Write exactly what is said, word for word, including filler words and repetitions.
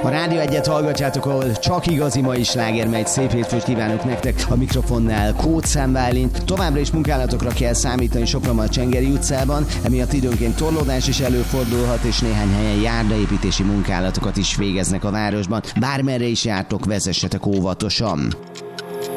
A Rádió Egyet hallgatjátok, ahol csak igazi mai sláger megy. Szép hétfőt kívánok nektek, a mikrofonnál Kót Szám Bálint. Továbbra is munkálatokra kell számítani Sopronban, a Csengeri utcában, emiatt időnként torlódás is előfordulhat, és néhány helyen járdaépítési munkálatokat is végeznek a városban. Bármerre is jártok, vezessetek óvatosan.